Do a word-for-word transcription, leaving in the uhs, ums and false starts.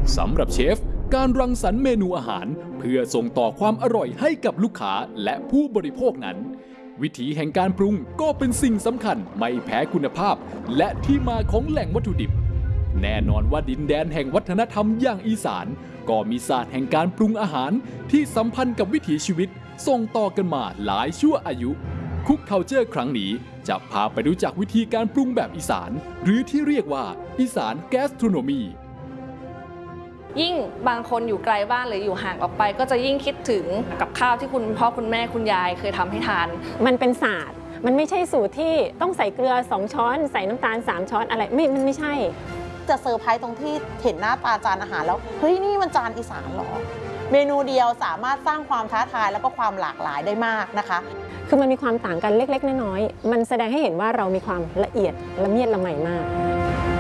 สำหรับเชฟการรังสรรค์เมนูอาหารเพื่อส่งต่อความอร่อยให้กับลูกค้าและผู้บริโภคนั้นวิธีแห่งการปรุงก็เป็นสิ่งสำคัญไม่แพ้คุณภาพและที่มาของแหล่งวัตถุดิบแน่นอนว่าดินแดนแห่งวัฒนธรรมอย่างอีสานก็มีศาสตร์แห่งการปรุงอาหารที่สัมพันธ์กับวิถีชีวิตส่งต่อกันมาหลายชั่วอายุคุกเคาเจอร์ครั้งนี้จะพาไปรู้จักวิธีการปรุงแบบอีสานหรือที่เรียกว่าอีสานแกสโทรโนมียิ่งบางคนอยู่ไกลบ้านหรืออยู่ห่างออกไปก็จะยิ่งคิดถึงกับข้าวที่คุณพ่อคุณแม่คุณยายเคยทำให้ทานมันเป็นศาสตร์มันไม่ใช่สูตรที่ต้องใส่เกลือสองช้อนใส่น้ำตาลสามช้อนอะไรไม่มันไม่ใช่จะเซอร์ไพรส์ตรงที่เห็นหน้าตาจานอาหารแล้วเฮ้ยนี่มันจานอีสานเหรอเมนูเดียวสามารถสร้างความท้าทายแล้วก็ความหลากหลายได้มากนะคะคือมันมีความต่างกันเล็กๆน้อยๆมันแสดงให้เห็นว่าเรามีความละเอียดละเมียดละไมมาก